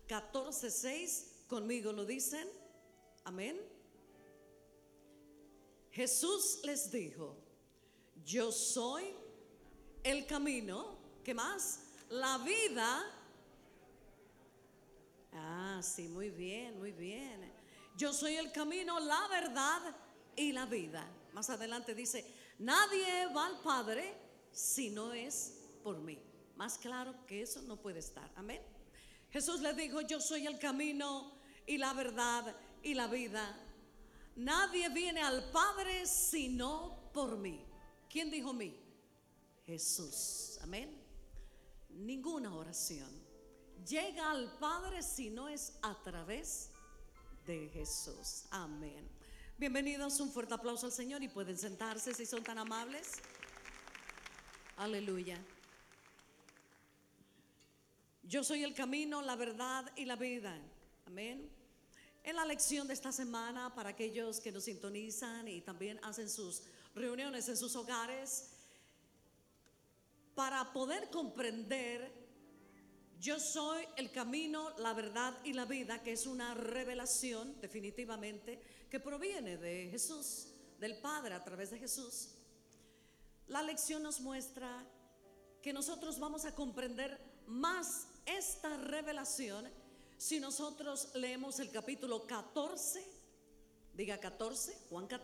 14:6, conmigo lo dicen. Amén. Jesús les dijo: yo soy el camino. ¿Qué más? La vida. Sí, muy bien, muy bien. Yo soy el camino, la verdad y la vida. Más adelante dice: nadie va al Padre si no es por mí. Más claro que eso no puede estar. Amén. Jesús le dijo: yo soy el camino y la verdad y la vida. Nadie viene al Padre sino por mí. ¿Quién dijo mí? Jesús. Amén. Ninguna oración llega al Padre si no es a través de Jesús. Amén. Bienvenidos, un fuerte aplauso al Señor y pueden sentarse si son tan amables. Aleluya. Yo soy el camino, la verdad y la vida. Amén. En la lección de esta semana, para aquellos que nos sintonizan y también hacen sus reuniones en sus hogares, para poder comprender: yo soy el camino, la verdad y la vida, que es una revelación definitivamente que proviene de Jesús, del Padre a través de Jesús. La lección nos muestra que nosotros vamos a comprender más esta revelación si nosotros leemos el capítulo 14, diga 14, Juan 14.